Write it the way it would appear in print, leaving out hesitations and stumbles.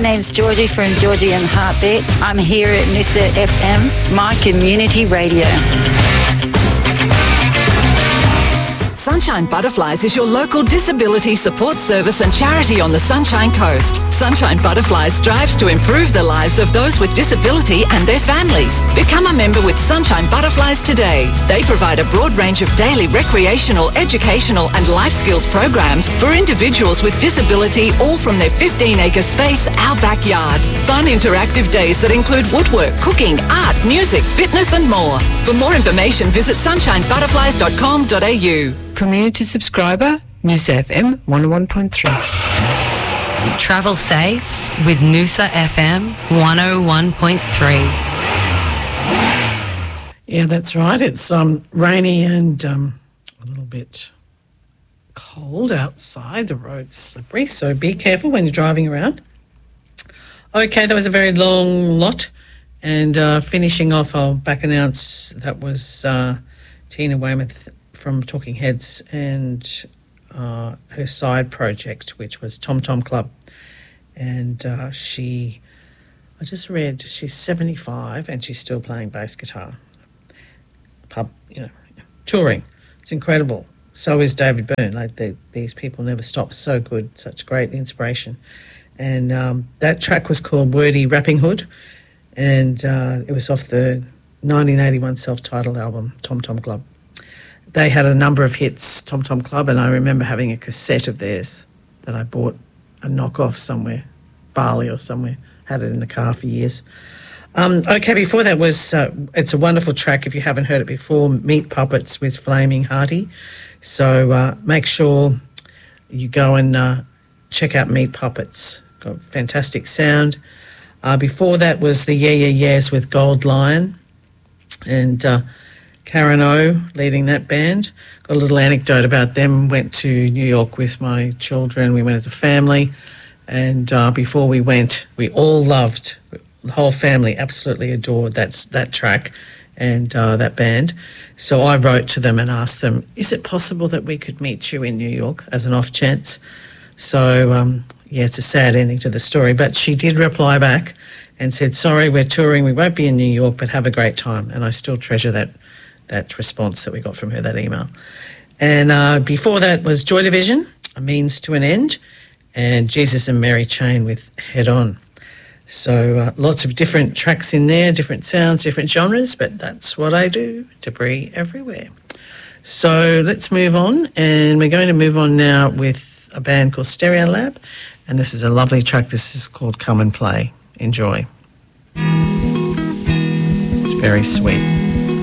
name's Georgie from Georgie and the Heartbeats. I'm here at Noosa FM, my community radio. Sunshine Butterflies is your local disability support service and charity on the Sunshine Coast. Sunshine Butterflies strives to improve the lives of those with disability and their families. Become a member with Sunshine Butterflies today. They provide a broad range of daily recreational, educational and life skills programs for individuals with disability, all from their 15-acre space, our backyard. Fun interactive days that include woodwork, cooking, art, music, fitness and more. For more information, visit sunshinebutterflies.com.au. Community subscriber, Noosa FM 101.3. Travel safe with Noosa FM 101.3. Yeah, that's right. It's rainy and a little bit cold outside. The road's slippery, so be careful when you're driving around. Okay, that was a very long lot. And finishing off, I'll back announce that was Tina Weymouth from Talking Heads and her side project, which was Tom Tom Club. And I just read, she's 75 and she's still playing bass guitar. Touring. It's incredible. So is David Byrne. These people never stop. So good, such great inspiration. And that track was called Wordy Rapping Hood, and it was off the 1981 self-titled album, Tom Tom Club. They had a number of hits, Tom Tom Club, and I remember having a cassette of theirs that I bought, a knockoff somewhere, Bali or somewhere, had it in the car for years. Okay, before that was, it's a wonderful track if you haven't heard it before, Meat Puppets with Flaming Hearty. So make sure you go and check out Meat Puppets. Got fantastic sound. Before that was the Yeah Yeah Yeahs with Gold Lion, and Karen O leading that band. Got a little anecdote about them. Went to New York with my children. We went as a family, and before we went, we all loved, the whole family absolutely adored that track and that band. So I wrote to them and asked them, is it possible that we could meet you in New York as an off chance? So, yeah, it's a sad ending to the story, but she did reply back and said, sorry, we're touring, we won't be in New York, but have a great time. And I still treasure that response that we got from her, that email. And before that was Joy Division, A Means to an End, and Jesus and Mary Chain with Head On. So lots of different tracks in there, different sounds, different genres, but that's what I do, debris everywhere. So let's move on, and we're going to move on now with a band called Stereolab, and this is a lovely track. This is called Come and Play. Enjoy. It's very sweet.